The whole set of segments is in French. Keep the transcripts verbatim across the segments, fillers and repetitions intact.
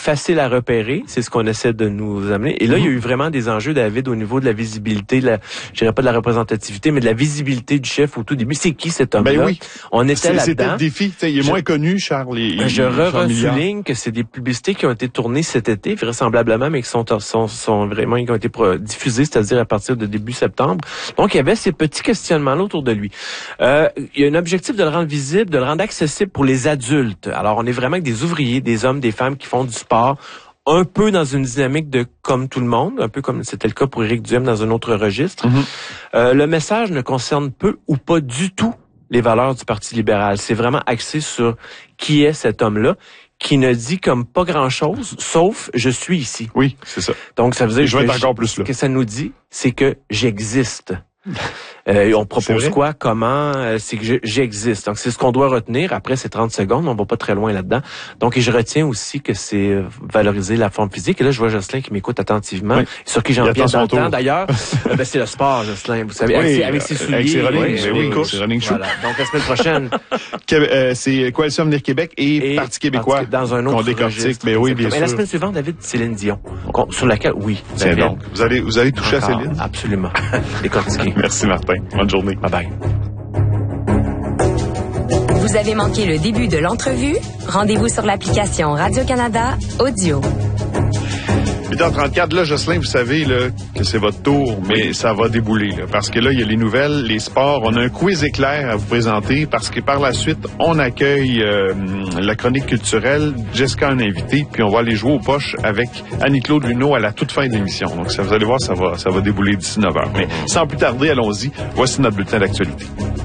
facile à repérer, c'est ce qu'on essaie de nous amener. Et là, mm-hmm. il y a eu vraiment des enjeux, David, au niveau de la visibilité, de la, je dirais pas de la représentativité, mais de la visibilité du chef au tout début. C'est qui cet homme-là? Ben oui. On était c'est, là-dedans. C'était le défi. T'sais, il est je, moins connu, Charles. Et, je re-souligne que c'est des publicités qui ont été tournées cet été, vraisemblablement, mais qui sont, sont, sont vraiment, qui ont été diffusées, c'est-à-dire à partir de début septembre. Donc, il y avait ces petits questionnements-là autour de lui. Euh, il y a un objectif de le rendre visible, de le rendre accessible pour les adultes. Alors, on est vraiment avec des ouvriers, des hommes, des femmes qui font du sport, un peu dans une dynamique de comme tout le monde, un peu comme c'était le cas pour Éric Duhem dans un autre registre. Mm-hmm. Euh, le message ne concerne peu ou pas du tout les valeurs du Parti libéral. C'est vraiment axé sur qui est cet homme-là, qui ne dit comme pas grand-chose, sauf « je suis ici ». Oui, c'est ça. Donc, ça veut dire je vais être encore plus là. Ce que ça nous dit, c'est que j'existe. Euh, on propose quoi? Comment? Euh, c'est que je, j'existe. Donc, c'est ce qu'on doit retenir. Après, c'est trente secondes, mais on va pas très loin là-dedans. Donc, et je retiens aussi que c'est euh, valoriser la forme physique. Et là, je vois Jocelyn qui m'écoute attentivement. Oui. Sur qui j'en pièce dans le temps, d'ailleurs. euh, ben, c'est le sport, Jocelyn. Vous savez, oui, avec, avec ses souliers. Avec ses running, oui, oui, oui, course. Running shoes. Voilà. Donc, la semaine prochaine. euh, c'est Coalition Avenir Québec et, et Parti québéquois. Dans un autre qu'on décortique. Mais oui, bien sûr. Mais la semaine suivante, David, Céline Dion. Sur laquelle, oui. Tiens donc. Vous allez, vous allez toucher Encore, à Céline? Absolument. Décortiquer. Merci, Martin. Bonne journée. Bye bye. Vous avez manqué le début de l'entrevue? Rendez-vous sur l'application Radio-Canada Audio. huit heures trente-quatre, là, Jocelyn, vous savez là, que c'est votre tour, mais ça va débouler. Là, parce que là, il y a les nouvelles, les sports. On a un quiz éclair à vous présenter parce que par la suite, on accueille euh, la chronique culturelle. Jessica a un invité, puis on va aller jouer aux poches avec Annie-Claude Luneau à la toute fin de l'émission. Donc, ça, vous allez voir, ça va, ça va débouler d'ici neuf heures. Mais sans plus tarder, allons-y. Voici notre bulletin d'actualité.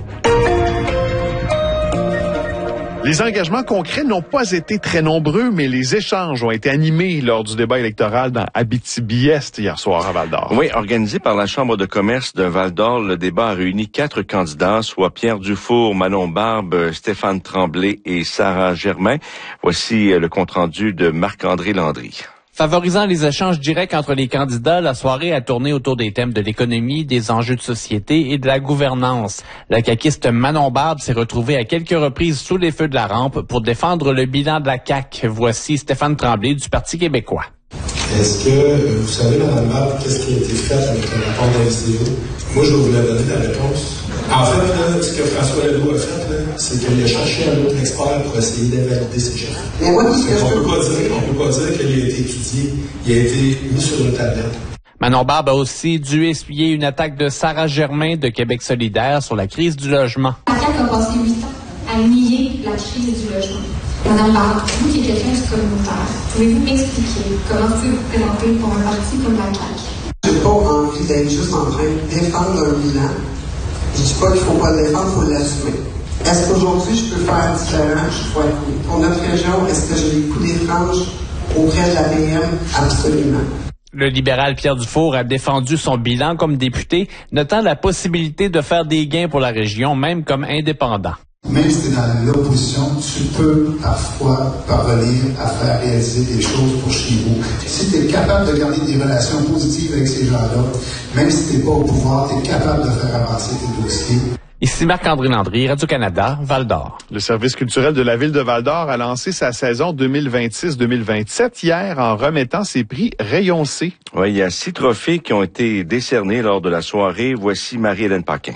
Les engagements concrets n'ont pas été très nombreux, mais les échanges ont été animés lors du débat électoral dans Abitibi-Est hier soir à Val-d'Or. Oui, organisé par la Chambre de commerce de Val-d'Or, le débat a réuni quatre candidats, soit Pierre Dufour, Manon Barbe, Stéphane Tremblay et Sarah Germain. Voici le compte-rendu de Marc-André Landry. Favorisant les échanges directs entre les candidats, la soirée a tourné autour des thèmes de l'économie, des enjeux de société et de la gouvernance. La caquiste Manon Barbe s'est retrouvée à quelques reprises sous les feux de la rampe pour défendre le bilan de la C A Q. Voici Stéphane Tremblay du Parti québécois. Est-ce que vous savez, Mme Barbe, qu'est-ce qui a été fait avec le rapport de la S D O? Moi, je vais vous la donner la réponse. En fait, là, ce que François Legault a fait, là, c'est qu'il a cherché un autre expert pour essayer d'invalider ces chiffres. Mais oui, on ne peut pas dire, on peut pas dire qu'il a été étudié, il a été mis sur une tablette. Manon Barbe a aussi dû essuyer une attaque de Sarah Germain de Québec solidaire sur la crise du logement. La C A Q a passé huit ans à nier la crise du logement. Madame Barbe, vous qui êtes quelqu'un du communautaire, pouvez-vous m'expliquer comment vous vous présentez pour un parti comme la C A Q? J'ai pas envie d'être juste en train de défendre un bilan. Je dis pas qu'il faut pas le défendre, il faut l'assumer. Est-ce qu'aujourd'hui, je peux faire différent? Je crois que oui. Pour notre région, est-ce que j'ai les coups des franges auprès de la P M? Absolument. Le libéral Pierre Dufour a défendu son bilan comme député, notant la possibilité de faire des gains pour la région, même comme indépendant. Même si tu es dans l'opposition, tu peux parfois parvenir à faire réaliser des choses pour chez vous. Si tu es capable de garder des relations positives avec ces gens-là, même si tu n'es pas au pouvoir, tu es capable de faire avancer tes dossiers. Ici Marc-André Landry, Radio-Canada, Val-d'Or. Le service culturel de la ville de Val-d'Or a lancé sa saison deux mille vingt-six deux mille vingt-sept hier en remettant ses prix Rayon C. Oui, il y a six trophées qui ont été décernés lors de la soirée. Voici Marie-Hélène Paquin.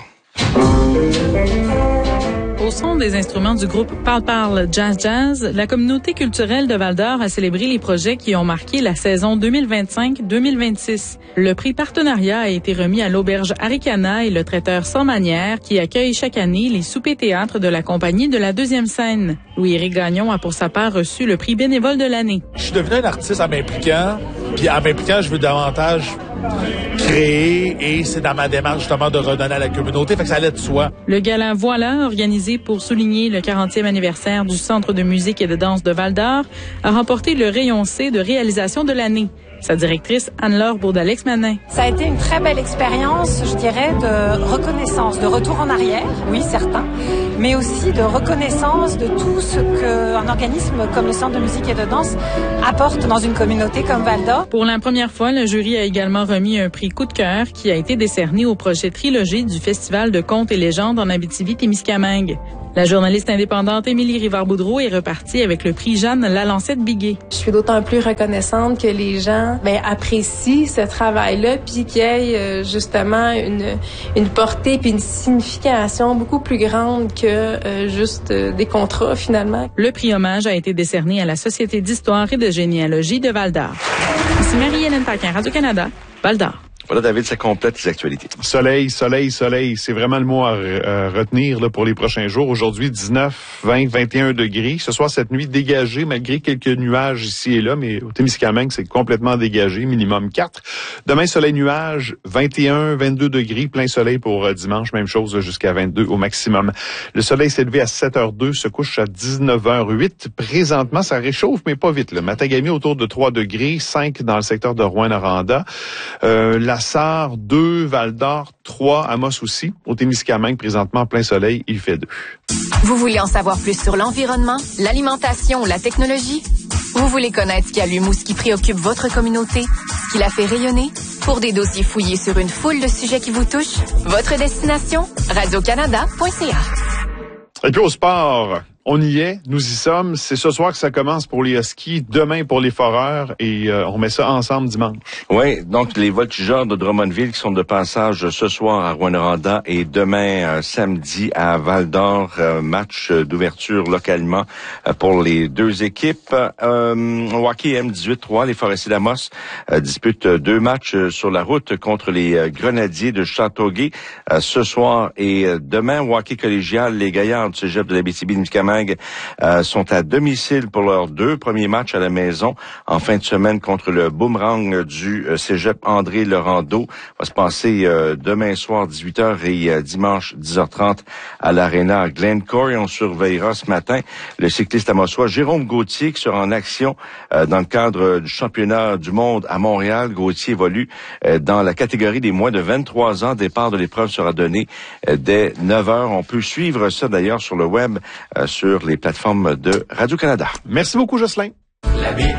Au son des instruments du groupe Parle Parle Jazz Jazz, la communauté culturelle de Val-d'Or a célébré les projets qui ont marqué la saison deux mille vingt-cinq deux mille vingt-six. Le prix partenariat a été remis à l'auberge Aricana et le traiteur Sans Manière qui accueille chaque année les soupers théâtres de la compagnie de la deuxième scène. Louis-Éric Gagnon a pour sa part reçu le prix bénévole de l'année. Je suis devenu un artiste en m'impliquant, puis en m'impliquant, je veux davantage créer et c'est dans ma démarche justement de redonner à la communauté, fait que ça allait de soi. Le gala Voilà, organisé pour souligner le quarantième anniversaire du Centre de musique et de danse de Val-d'Or, a remporté le rayon C de réalisation de l'année. Sa directrice, Anne-Laure Bourdalex-Manin. Ça a été une très belle expérience, je dirais, de reconnaissance, de retour en arrière, oui, certain, mais aussi de reconnaissance de tout ce qu'un organisme comme le Centre de musique et de danse apporte dans une communauté comme Val-d'Or. Pour la première fois, le jury a également remis un prix coup de cœur qui a été décerné au projet Trilogie du Festival de contes et légendes en Abitibi-Témiscamingue. La journaliste indépendante Émilie Rivard-Boudreau est repartie avec le prix Jeanne Lalancette-Biguet. Je suis d'autant plus reconnaissante que les gens ben, apprécient ce travail-là, puis qu'il y ait euh, justement une, une portée puis une signification beaucoup plus grande que euh, juste euh, des contrats finalement. Le prix hommage a été décerné à la Société d'histoire et de généalogie de Val-d'Or. Ici Marie-Hélène Paquin, Radio-Canada, Val-d'Or. Voilà, David, ça complète les actualités. Soleil, soleil, soleil. C'est vraiment le mot à, à retenir là, pour les prochains jours. Aujourd'hui, dix-neuf, vingt, vingt et un degrés. Ce soir, cette nuit, dégagé, malgré quelques nuages ici et là, mais au Témiscamingue, c'est complètement dégagé, minimum quatre. Demain, soleil, nuage, vingt et un, vingt-deux degrés, plein soleil pour euh, dimanche, même chose jusqu'à vingt-deux au maximum. Le soleil s'est levé à sept heures deux, se couche à dix-neuf heures huit. Présentement, ça réchauffe, mais pas vite. Là. Matagami autour de trois degrés, cinq dans le secteur de Rouyn-Noranda. Euh, la Lassar, deux, Val-d'Or, trois, Amos aussi. Au Témiscamingue, présentement, plein soleil, il fait deux. Vous voulez en savoir plus sur l'environnement, l'alimentation ou la technologie? Vous voulez connaître ce qui allume ou ce qui préoccupe votre communauté, ce qui la fait rayonner? Pour des dossiers fouillés sur une foule de sujets qui vous touchent, votre destination, radio canada point c a. Et puis au sport, on y est, nous y sommes. C'est ce soir que ça commence pour les Huskies, demain pour les Foreurs, et euh, on met ça ensemble dimanche. Oui, donc les Voltigeurs de Drummondville qui sont de passage ce soir à Rouyn-Noranda et demain euh, samedi à Val-d'Or, euh, match d'ouverture localement euh, pour les deux équipes. Euh, au hockey M dix-huit trois, les Forestiers d'Amos euh, disputent deux matchs euh, sur la route contre les euh, Grenadiers de Châteauguay euh, ce soir et euh, demain. Au hockey collégial, les Gaillards du cégep de l'Abitibi-Témiscamingue Euh, sont à domicile pour leurs deux premiers matchs à la maison en fin de semaine contre le Boomerang du euh, cégep André Laurando. Va se passer euh, demain soir dix-huit heures et euh, dimanche dix heures trente à l'Arena Glencore. Et on surveillera ce matin le cycliste amassois Jérôme Gauthier qui sera en action euh, dans le cadre du championnat du monde à Montréal. Gauthier évolue euh, dans la catégorie des moins de vingt-trois ans. Départ de l'épreuve sera donné euh, dès neuf heures. On peut suivre ça d'ailleurs sur le web, euh, sur sur les plateformes de Radio-Canada. Merci beaucoup, Jocelyn.